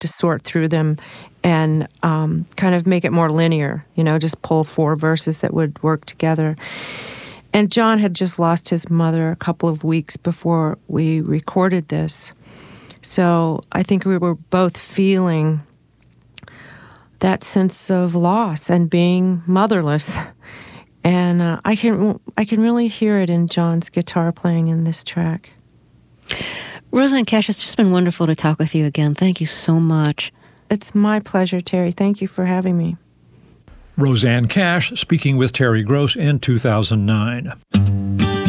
to sort through them and kind of make it more linear, just pull 4 verses that would work together. And John had just lost his mother a couple of weeks before we recorded this. So I think we were both feeling that sense of loss and being motherless. And I can really hear it in John's guitar playing in this track. Rosanne Cash, it's just been wonderful to talk with you again. Thank you so much. It's my pleasure, Terry. Thank you for having me. Rosanne Cash speaking with Terry Gross in 2009.